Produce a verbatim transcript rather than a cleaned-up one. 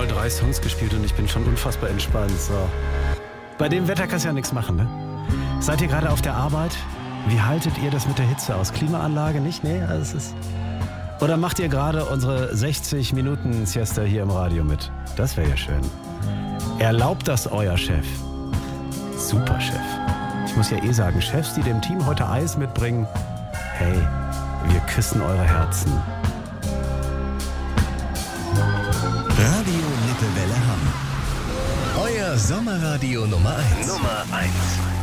mal drei Songs gespielt und ich bin schon unfassbar entspannt. So. Bei dem Wetter kannst du ja nichts machen, ne? Seid ihr gerade auf der Arbeit? Wie haltet ihr das mit der Hitze aus? Klimaanlage nicht? Nee, also es ist... Oder macht ihr gerade unsere sechzig Minuten Siesta hier im Radio mit? Das wäre ja schön. Erlaubt das euer Chef? Super Chef. Ich muss ja eh sagen, Chefs, die dem Team heute Eis mitbringen, hey, wir küssen eure Herzen. Radio Lippewelle Hamm. Euer Sommerradio Nummer eins. Nummer eins.